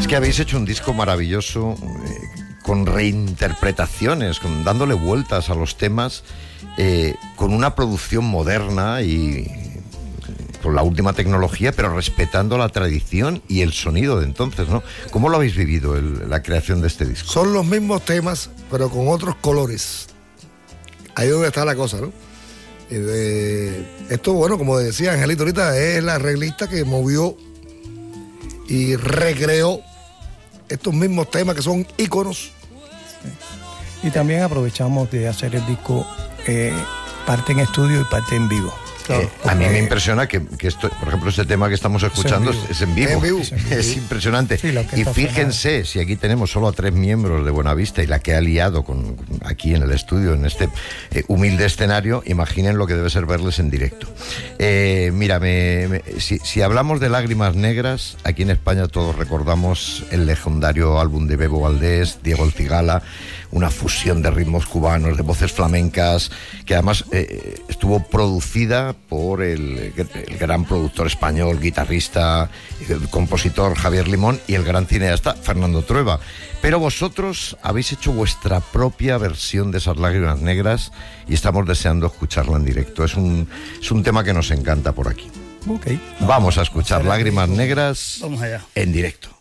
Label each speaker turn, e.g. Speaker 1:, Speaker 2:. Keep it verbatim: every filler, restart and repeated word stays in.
Speaker 1: Es que habéis hecho un disco maravilloso, eh, con reinterpretaciones, con, dándole vueltas a los temas, eh, con una producción moderna y con la última tecnología, pero respetando la tradición y el sonido de entonces, ¿no? ¿Cómo lo habéis vivido, el, la creación de este disco?
Speaker 2: Son los mismos temas, pero con otros colores. Ahí es donde está la cosa, ¿no? Eh, esto, bueno, como decía Angelito ahorita, es la arreglista que movió y recreó estos mismos temas que son íconos.
Speaker 3: Sí. Y también aprovechamos de hacer el disco eh, parte en estudio y parte en vivo.
Speaker 1: Claro, eh, a mí me impresiona que, que esto, por ejemplo, este tema que estamos escuchando es en vivo, es, en vivo. Es, en vivo. Es impresionante. Sí, y fíjense, sonando. Si aquí tenemos solo a tres miembros de Buenavista y la que ha liado con, con aquí en el estudio, en este eh, humilde escenario, imaginen lo que debe ser verles en directo. Eh, mira, me, me, si, si hablamos de Lágrimas Negras, aquí en España todos recordamos el legendario álbum de Bebo Valdés, Diego El Cigala, una fusión de ritmos cubanos, de voces flamencas, que además eh, estuvo producida por el, el gran productor español, guitarrista, el compositor Javier Limón y el gran cineasta Fernando Trueba. Pero vosotros habéis hecho vuestra propia versión de esas Lágrimas Negras y estamos deseando escucharla en directo. Es un, es un tema que nos encanta por aquí.
Speaker 3: Okay.
Speaker 1: Vamos a escuchar Lágrimas Negras
Speaker 4: Vamos allá.
Speaker 1: En directo.